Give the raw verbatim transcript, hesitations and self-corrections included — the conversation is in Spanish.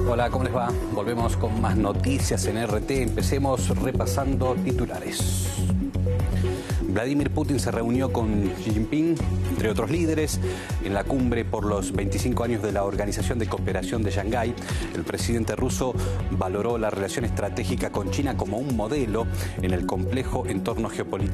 Hola, ¿cómo les va? Volvemos con más noticias en R T. Empecemos repasando titulares. Vladimir Putin se reunió con Xi Jinping, entre otros líderes, en la cumbre por los veinticinco años de la Organización de Cooperación de Shanghái. El presidente ruso valoró la relación estratégica con China como un modelo en el complejo entorno geopolítico